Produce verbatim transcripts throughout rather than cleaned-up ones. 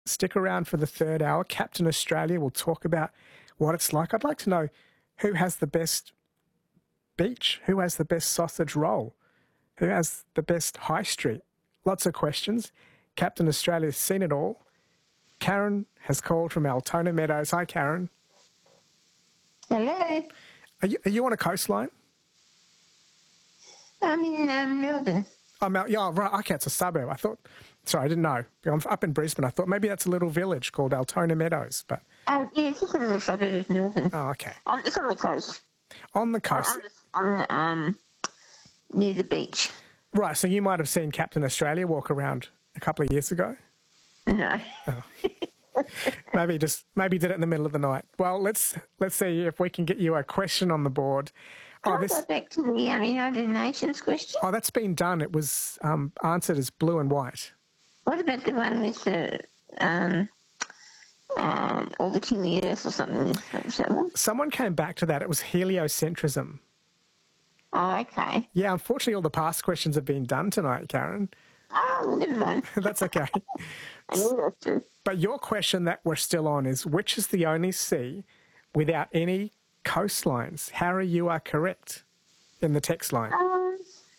Stick around for the third hour. Captain Australia will talk about what it's like. I'd like to know who has the best beach, who has the best sausage roll, who has the best high street. Lots of questions. Captain Australia's seen it all. Karen has called from Altona Meadows. Hi, Karen. Hello. Are you, are you on a coastline? I'm in um, Melbourne. Oh, Mel- yeah, right. Okay, it's a suburb. I thought, sorry, I didn't know. I'm up in Brisbane. I thought maybe that's a little village called Altona Meadows, but... Um, yeah, it's just a little suburb of Melbourne. Oh, okay. On, it's on the coast. On the coast. On, on the, um, near the beach. Right, so you might have seen Captain Australia walk around a couple of years ago? No. Oh. maybe just maybe did it in the middle of the night. Well, let's let's see if we can get you a question on the board. Can Oh, I this, go back to the um, United Nations question? oh, that's been done. It was um, answered as blue and white. What about the one with the um, um, orbiting the Earth or something? Was that one? Someone came back to that. It was heliocentrism. Oh, okay. Yeah, unfortunately, all the past questions have been done tonight, Karen. Oh, never mind. That's okay. I knew that too. But your question that we're still on is, which is the only sea without any coastlines? Harry, you are correct in the text line. Um,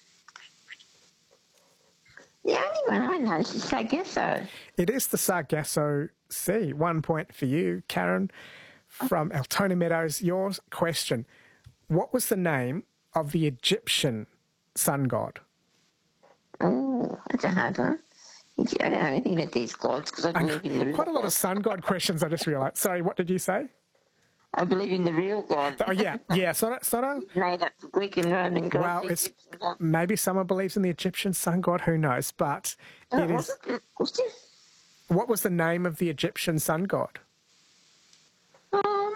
the only one I know is the Sargasso. It is the Sargasso Sea. One point for you, Karen, from Altona Meadows. Your question, what was the name of the Egyptian sun god? Oh, that's a hard one. I don't know anything about these gods because I believe in the real Quite a lot of God. sun god questions, I just realised. Sorry, what did you say? I believe in the real God. Oh, yeah, yeah. It's not a, it's not a Made up Greek and Roman gods. well, it's maybe someone believes in the Egyptian sun god, who knows? But Oh, it is. was it? Was it? What was the name of the Egyptian sun god? Um,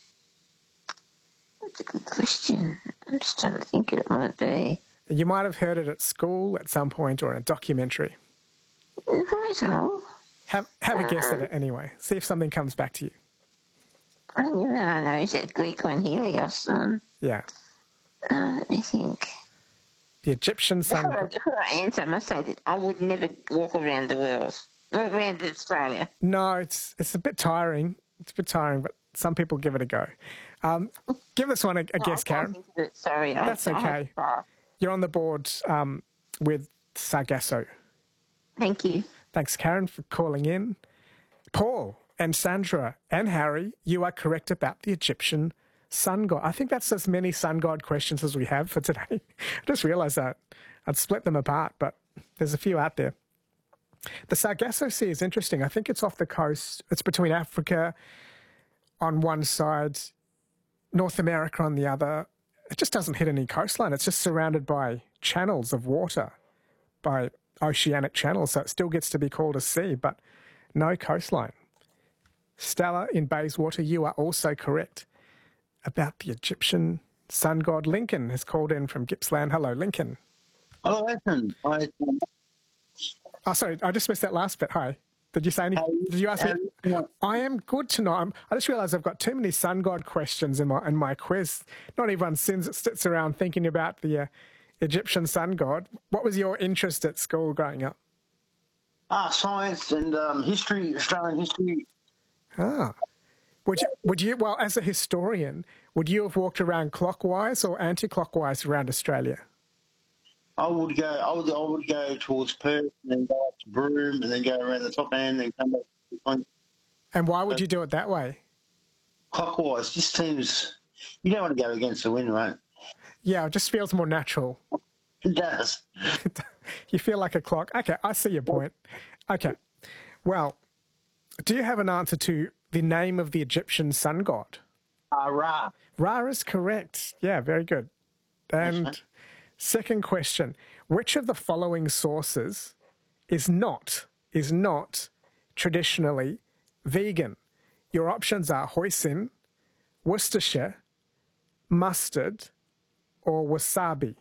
that's a good question. I'm just trying to think what it might be. You might have heard it at school at some point or in a documentary. Right on. Have have a guess at it anyway. See if something comes back to you. I don't know. I know. Is that Greek one, Helios? Um, Yeah. uh, let me think. The Egyptian sun Before I, god. before I answer, I must say that I would never walk around the world, walk around Australia. No, it's it's a bit tiring. It's a bit tiring, but some people give it a go. Um, give this one a, a No, guess, I can't Karen. think of it. Sorry. I- That's I have okay. to pass. You're on the board um, with Sargasso. Thank you. Thanks, Karen, for calling in. Paul and Sandra and Harry, you are correct about the Egyptian sun god. I think that's as many sun god questions as we have for today. I just realised that. I'd split them apart, but there's a few out there. The Sargasso Sea is interesting. I think it's off the coast. It's between Africa on one side, North America on the other. It just doesn't hit any coastline. It's just surrounded by channels of water, by oceanic channels, so it still gets to be called a sea, but no coastline. Stella in Bayswater, you are also correct about the Egyptian sun god. Lincoln has called in from Gippsland. Hello, Lincoln. Hello, Ethan. Hi. Oh, sorry, I just missed that last bit. Hi. Did you say anything? Did you ask me? I am good to know. I'm, I just realised I've got too many sun god questions in my in my quiz. Not everyone sins, sits around thinking about the uh, Egyptian sun god. What was your interest at school growing up? Ah, science and um, history, Australian history. Ah. Would you, would you, well, as a historian, would you have walked around clockwise or anti-clockwise around Australia? I would go. I would. I would go towards Perth and then go up to Broome and then go around the top end and come back to Queensland. And why would you do it that way? Clockwise. Just seems you don't want to go against the wind, right? Yeah, it just feels more natural. It does. You feel like a clock. Okay, I see your point. Okay. Well, do you have an answer to the name of the Egyptian sun god? Ah, Ra. Ra is correct. Yeah, very good. And Yes, second question, which of the following sources is not is not traditionally vegan? Your options are hoisin, Worcestershire, mustard, or wasabi.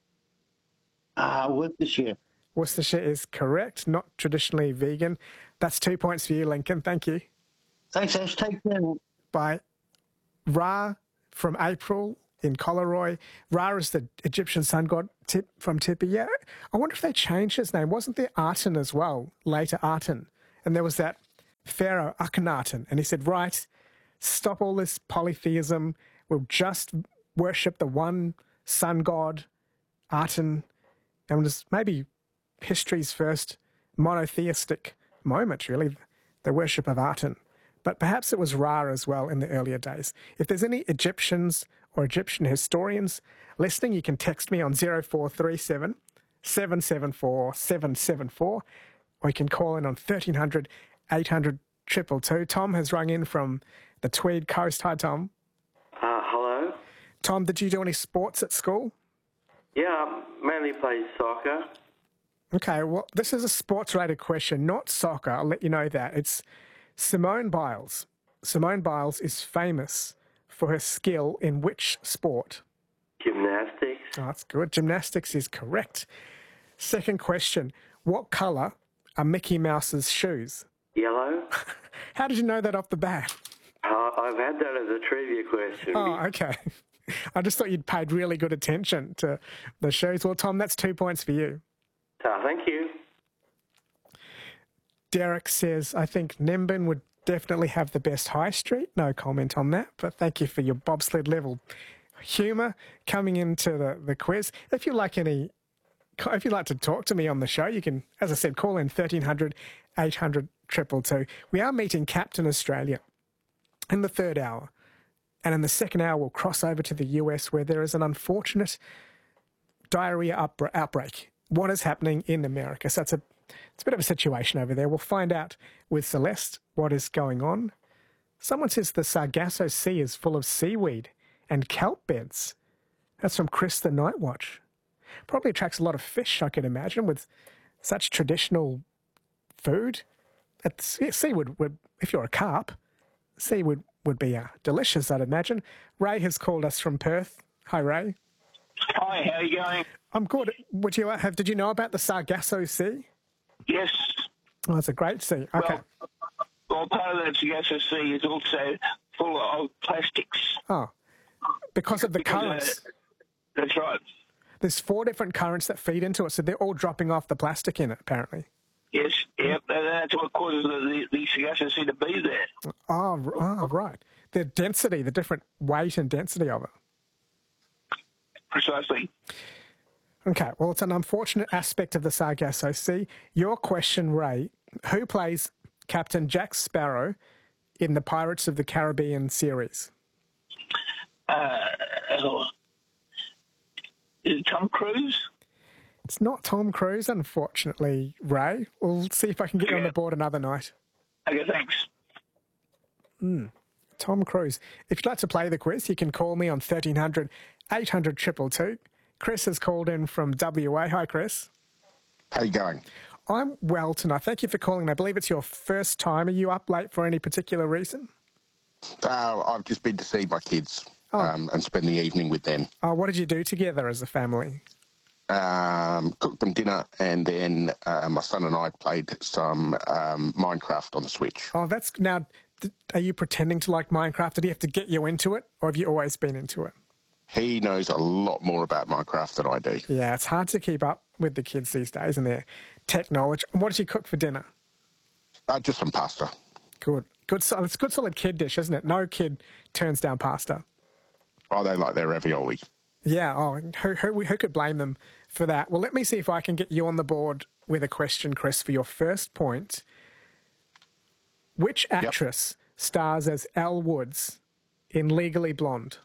Ah, Worcestershire. Worcestershire is correct, not traditionally vegan. That's two points for you, Lincoln. Thank you. Thanks, Ash. Take care. By Ra from April in Coleroy. Ra is the Egyptian sun god tip from Tippy. Yeah, I wonder if they changed his name. Wasn't there Aten as well, later Aten? And there was that Pharaoh Akhenaten. And he said, right, stop all this polytheism. We'll just worship the one sun god, Aten, and just maybe history's first monotheistic moment, really, the worship of Aten. But perhaps it was Ra as well in the earlier days. If there's any Egyptians or Egyptian historians listening, you can text me on zero four three seven, seven seven four, seven seven four, or you can call in on thirteen hundred, eight hundred, two two two. Tom has rung in from the Tweed Coast. Hi, Tom. Uh, hello? Tom, did you do any sports at school? Yeah, I mainly play soccer. Okay, well, this is a sports-related question, not soccer. I'll let you know that. It's Simone Biles. Simone Biles is famous for her skill in which sport? Gymnastics. Oh, that's good. Gymnastics is correct. Second question. What colour are Mickey Mouse's shoes? Yellow. How did you know that off the bat? Uh, I've had that as a trivia question. Oh, okay. I just thought you'd paid really good attention to the shoes. Well, Tom, that's two points for you. Uh, thank you. Derek says, I think Nimbin would definitely have the best high street. No comment on that, but thank you for your bobsled level humour coming into the, the quiz. If you like any, if you'd like to talk to me on the show, you can, as I said, call in thirteen hundred, eight hundred, two two two. We are meeting Captain Australia in the third hour. And in the second hour, we'll cross over to the U S where there is an unfortunate diarrhea up- outbreak. What is happening in America? So it's a, it's a bit of a situation over there. We'll find out with Celeste what is going on. Someone says the Sargasso Sea is full of seaweed and kelp beds. That's from Chris the Night Watch. Probably attracts a lot of fish, I can imagine, with such traditional food. It's, yeah, seaweed, would, if you're a carp, seaweed would be uh, delicious, I'd imagine. Ray has called us from Perth. Hi, Ray. Hi, how are you going? I'm good. Would you have? Did you know about the Sargasso Sea? Yes. Oh, it's a great sea. Okay. Well, well part of that Sargasso Sea is also full of plastics. Oh, because of the Because, uh, currents. That's right. There's four different currents that feed into it, so they're all dropping off the plastic in it, apparently. Yes, yep, and that's what causes the, the, the Sargasso Sea to be there. Oh, r- oh, right. The density, the different weight and density of it. Precisely. Okay, well, it's an unfortunate aspect of the Sargasso Sea. Your question, Ray, who plays Captain Jack Sparrow in the Pirates of the Caribbean series? Uh, is it Tom Cruise? It's not Tom Cruise, unfortunately, Ray. We'll see if I can get you on the board another night. Okay, thanks. Mm, Tom Cruise. If you'd like to play the quiz, you can call me on thirteen hundred, eight hundred, two two two. Chris has called in from W A. Hi, Chris. How you going? I'm well tonight. Thank you for calling. I believe it's your first time. Are you up late for any particular reason? Uh, I've just been to see my kids Oh. um, and spend the evening with them. Oh, what did you do together as a family? Um, cooked them dinner, and then uh, my son and I played some um, Minecraft on the Switch. Oh, that's now. th- Are you pretending to like Minecraft? Did he have to get you into it, or have you always been into it? He knows a lot more about Minecraft than I do. Yeah, it's hard to keep up with the kids these days and their tech knowledge. What did you cook for dinner? Uh, just some pasta. Good, good. So it's a good solid kid dish, isn't it? No kid turns down pasta. Oh, they like their ravioli. Yeah. Oh, who who who could blame them for that? Well, let me see if I can get you on the board with a question, Chris, for your first point. Which actress stars as Elle Woods in Legally Blonde?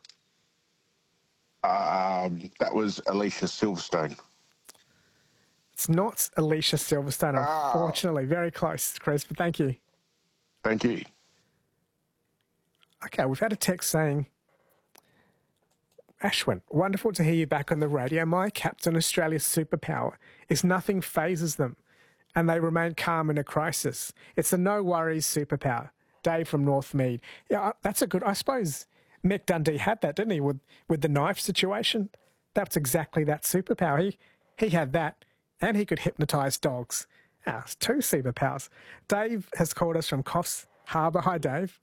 Um, that was Alicia Silverstone. It's not Alicia Silverstone, Ah. unfortunately. Very close, Chris, but thank you. Thank you. Okay, we've had a text saying, Ashwin, wonderful to hear you back on the radio. My Captain Australia's superpower is nothing phases them and they remain calm in a crisis. It's a no worries superpower. Dave from Northmead. Yeah, that's a good, I suppose Mick Dundee had that, didn't he, with, with the knife situation? That's exactly that superpower. He, he had that and he could hypnotise dogs. Ah, it's two superpowers. Dave has called us from Coffs Harbour. Hi, Dave.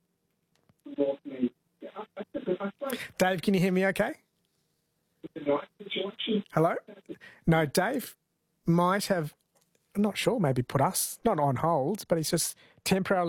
Dave, can you hear me okay? Hello? No, Dave might have, I'm not sure, maybe put us, not on hold, but he's just temporarily